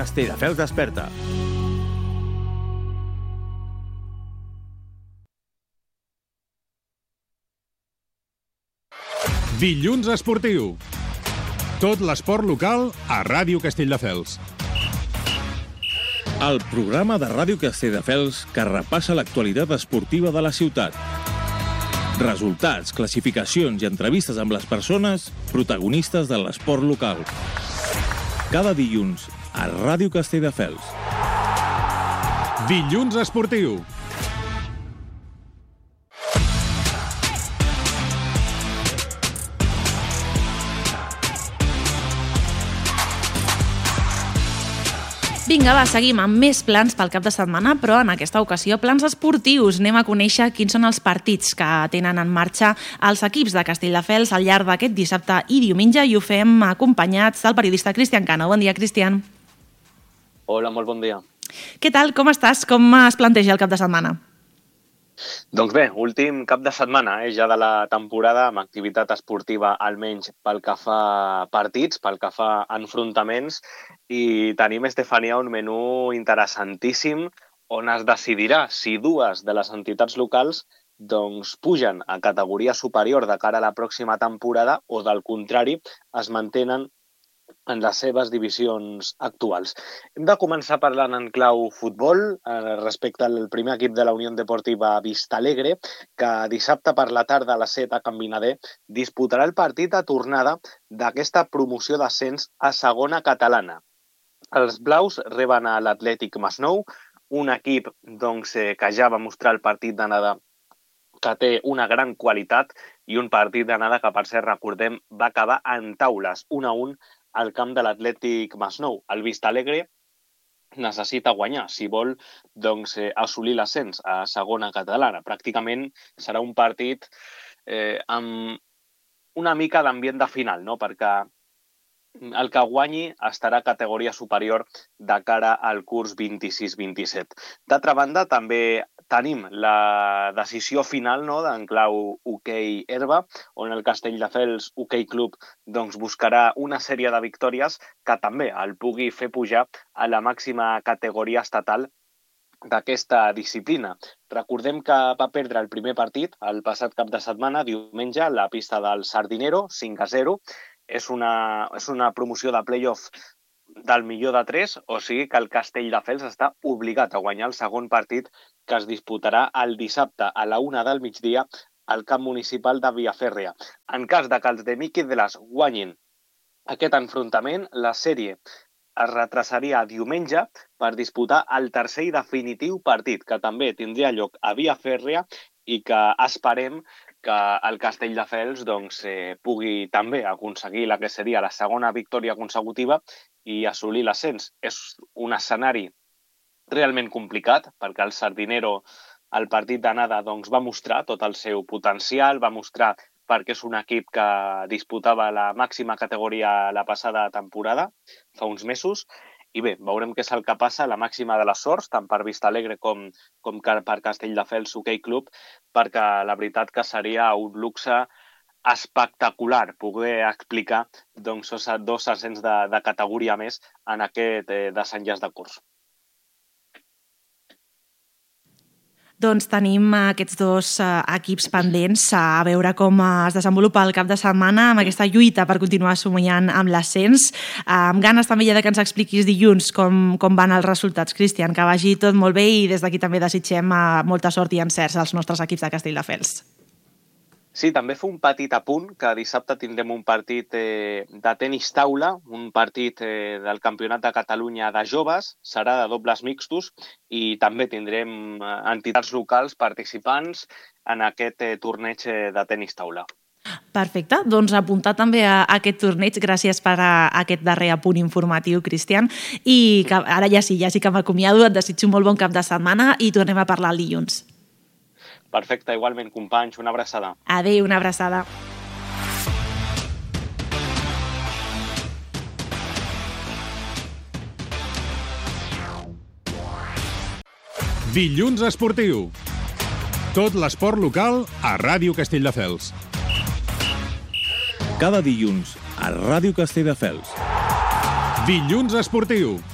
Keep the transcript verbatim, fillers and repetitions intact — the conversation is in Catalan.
Castelldefels desperta. Dilluns esportiu. Tot l'esport local a Ràdio Castelldefels. El programa de Ràdio Castelldefels que repassa l'actualitat esportiva de la ciutat. Resultats, classificacions i entrevistes amb les persones protagonistes de l'esport local. Cada dilluns a Ràdio Castelldefels. Dilluns esportiu. Vinga, va, seguim amb més plans pel cap de setmana, però en aquesta ocasió plans esportius. Anem a conèixer quins són els partits que tenen en marxa els equips de Castelldefels al llarg d'aquest dissabte i diumenge, i ho fem acompanyats del periodista Cristian Cano. Bon dia, Cristian. Hola, molt bon dia. Què tal? Com estàs? Com es planteja el cap de setmana? Doncs bé, últim cap de setmana eh, ja de la temporada, amb activitat esportiva almenys pel que fa partits, pel que fa enfrontaments, i tenim, Estefania, un menú interessantíssim on es decidirà si dues de les entitats locals doncs, pugen a categoria superior de cara a la pròxima temporada o, del contrari, es mantenen en les seves divisions actuals. Hem de començar parlant en clau futbol eh, respecte al primer equip de la Unió Deportiva Vistalegre, que dissabte per la tarda a les set a Can Vinader disputarà el partit a tornada d'aquesta promoció d'ascens a segona catalana. Els blaus reben a l'Atlètic Masnou, un equip doncs, eh, que ja va mostrar el partit d'anada que té una gran qualitat, i un partit d'anada que, per cert, recordem, va acabar en taules, un a un, al camp de l'Atlètic Masnou. El Vistalegre necessita guanyar si vol doncs, eh, assolir l'ascens a segona catalana. Pràcticament serà un partit eh, amb una mica d'ambient de final, no? Perquè el que guanyi estarà a categoria superior de cara al curs vint-i-sis vint-i-set. D'altra banda, també tenim la decisió final, no?, d'en clau hoquei herba, on el Castelldefels Hoquei Club doncs, buscarà una sèrie de victòries que també el pugui fer pujar a la màxima categoria estatal d'aquesta disciplina. Recordem que va perdre el primer partit el passat cap de setmana, diumenge, a la pista del Sardinero, cinc a zero. És una, és una promoció de play-off del millor de tres, o sigui que el Castelldefels està obligat a guanyar el segon partit, que es disputarà el dissabte a la una del migdia al camp municipal de Viafèrria. En cas de que els de Miqui de les guanyin aquest enfrontament, la sèrie es retrasaria a diumenge per disputar el tercer i definitiu partit, que també tindria lloc a Viafèrria i que esperem que el Castelldefels doncs, eh, pugui també aconseguir la que seria la segona victòria consecutiva i assolir l'ascens. És un escenari realment complicat, perquè el Sardinero, al partit d'anada, doncs, va mostrar tot el seu potencial, va mostrar perquè és un equip que disputava la màxima categoria la passada temporada, fa uns mesos. I bé, veurem què és el que passa, la màxima de les sorts, tant per Vistalegre com, com per Castelldefels Hoquei Club, perquè la veritat que seria un luxe espectacular poder explicar doncs, dos ascens de, de categoria més en aquest eh, desenllaç de curs. Doncs tenim aquests dos uh, equips pendents a veure com uh, es desenvolupa el cap de setmana amb aquesta lluita per continuar somiant amb l'ascens. Uh, amb ganes també ja de que ens expliquis dilluns com, com van els resultats, Cristian, que vagi tot molt bé, i des d'aquí també desitgem uh, molta sort i encerts als nostres equips de Castelldefels. Sí, també fer un petit apunt, que dissabte tindrem un partit eh, de tenis taula, un partit eh, del Campionat de Catalunya de joves, serà de dobles mixtos, i també tindrem eh, entitats locals participants en aquest eh, torneig eh, de tenis taula. Perfecte, doncs apuntar també a aquest torneig. Gràcies per a aquest darrer apunt informatiu, Cristian, i que ara ja sí, ja sí que m'acomiado, et desitjo un molt bon cap de setmana i tornem a parlar el dilluns. Perfecte, igualment, companys, una abraçada. Adéu, una abraçada. Dilluns esportiu. Tot l'esport local a Ràdio Castelldefels. Cada dilluns a Ràdio Castelldefels. Dilluns esportiu.